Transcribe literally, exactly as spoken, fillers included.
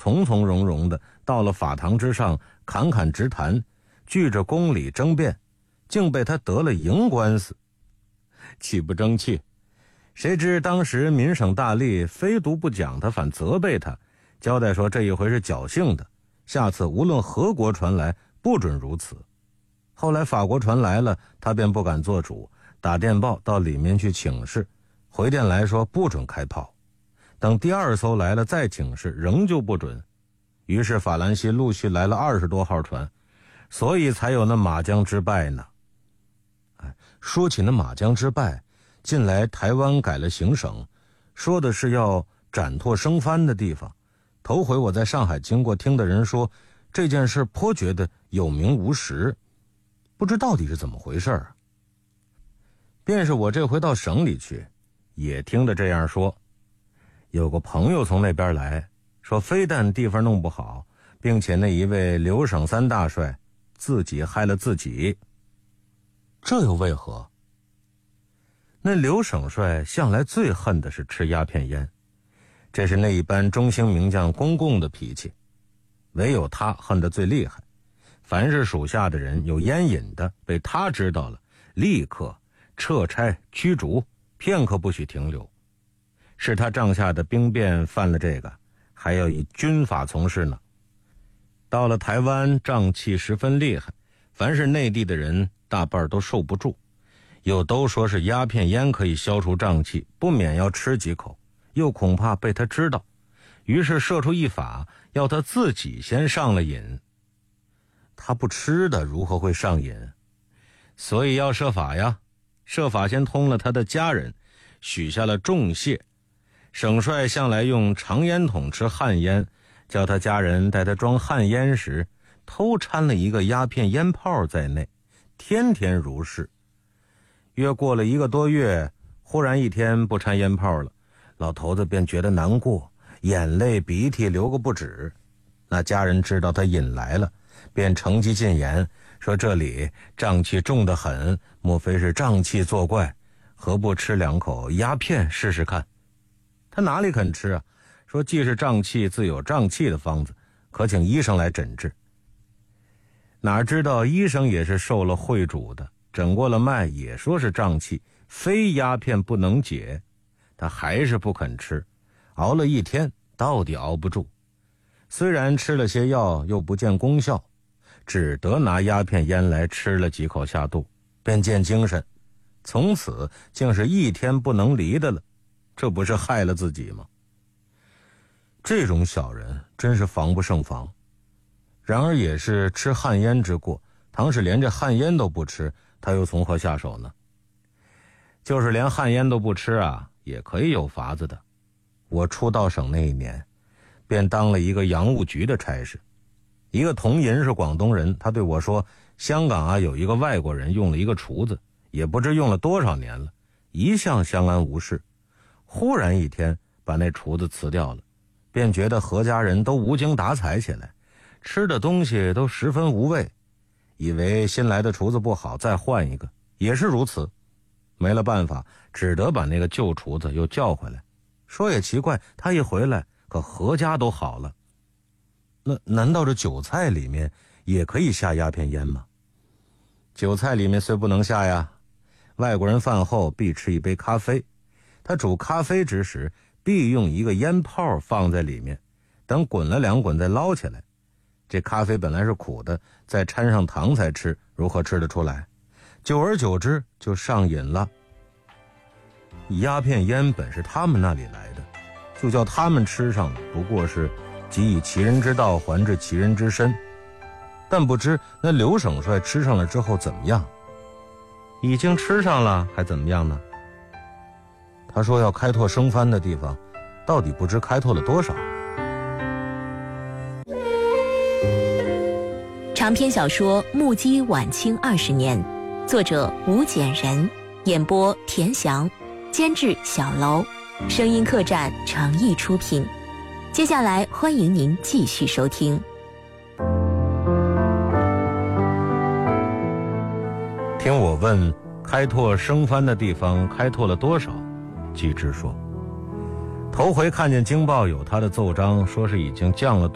从从容容的到了法堂之上，侃侃直谈，据着公理争辩，竟被他得了赢官司，气不争气。谁知当时民省大吏非独不讲他，反责备他，交代说这一回是侥幸的，下次无论何国传来不准如此。后来法国船来了，他便不敢做主，打电报到里面去请示，回电来说不准开炮。等第二艘来了再请示，仍旧不准。于是法兰西陆续来了二十多号船，所以才有那马江之败呢。哎，说起那马江之败，近来台湾改了行省，说的是要斩拓生番的地方。头回我在上海经过，听的人说这件事颇觉得有名无实，不知到底是怎么回事啊。便是我这回到省里去，也听得这样说。有个朋友从那边来，说非但地方弄不好，并且那一位刘省三大帅自己害了自己。这又为何？那刘省帅向来最恨的是吃鸦片烟，这是那一班中兴名将公共的脾气，唯有他恨得最厉害。凡是属下的人有烟瘾的，被他知道了，立刻撤差驱逐，片刻不许停留。是他帐下的兵变犯了这个，还要以军法从事呢。到了台湾，瘴气十分厉害，凡是内地的人大半都受不住，又都说是鸦片烟可以消除瘴气，不免要吃几口，又恐怕被他知道，于是设出一法，要他自己先上了瘾。他不吃的如何会上瘾？所以要设法呀，设法先通了他的家人，许下了重谢。省帅向来用长烟筒吃旱烟，叫他家人带他装旱烟时，偷掺了一个鸦片烟泡在内，天天如是。约过了一个多月，忽然一天不掺烟泡了，老头子便觉得难过，眼泪鼻涕流个不止。那家人知道他瘾来了，便乘机进言，说这里瘴气重得很，莫非是瘴气作怪，何不吃两口鸦片试试看？他哪里肯吃啊，说既是瘴气，自有瘴气的方子，可请医生来诊治。哪知道医生也是受了会主的，诊过了脉，也说是瘴气，非鸦片不能解。他还是不肯吃，熬了一天，到底熬不住。虽然吃了些药，又不见功效，只得拿鸦片烟来吃了几口下肚，便见精神，从此竟是一天不能离的了。这不是害了自己吗？这种小人真是防不胜防。然而也是吃旱烟之过，倘使连这旱烟都不吃，他又从何下手呢？就是连旱烟都不吃啊，也可以有法子的。我初到省那一年，便当了一个洋务局的差事。一个同银是广东人，他对我说，香港啊有一个外国人用了一个厨子，也不知用了多少年了，一向相安无事。忽然一天把那厨子辞掉了，便觉得何家人都无精打采起来，吃的东西都十分无味，以为新来的厨子不好，再换一个，也是如此。没了办法，只得把那个旧厨子又叫回来。说也奇怪，他一回来，可何家都好了。那难道这酒菜里面也可以下鸦片烟吗？酒菜里面虽不能下呀，外国人饭后必吃一杯咖啡，他煮咖啡之时，必用一个烟泡放在里面，等滚了两滚再捞起来。这咖啡本来是苦的，再掺上糖才吃，如何吃得出来？久而久之就上瘾了。鸦片烟本是他们那里来的，就叫他们吃上了，不过是即以其人之道还治其人之身。但不知那刘省帅吃上了之后怎么样？已经吃上了还怎么样呢？他说要开拓生番的地方，到底不知开拓了多少。 长篇小说《目击晚清二十年》，作者吴简人，演播田翔，监制小楼，声音客栈诚意出品。接下来欢迎您继续收听。 听我问，开拓生番的地方开拓了多少？季之说，头回看见京报有他的奏章，说是已经降了